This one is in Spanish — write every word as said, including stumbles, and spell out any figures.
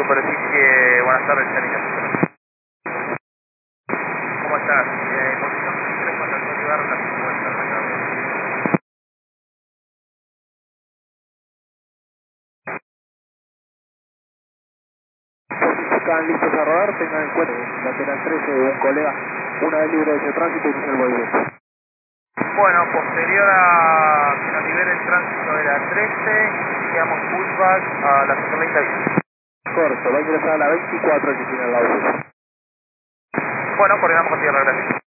Superficie, buenas tardes, Chanita. ¿Cómo estás? Eh, posición tres para llevar la cincuenta, Ricardo. Están listos a rodar, tengan en cuenta lateral trece de un colega, una vez libre de ese tránsito y inicia el movimiento. Bueno, posterior a que nos libere el tránsito de la trece, iniciamos pushback a la Centralita Vista. Correcto, va a ingresar a la veinticuatro que tiene el auto. Bueno, coordinamos con tierra, gracias.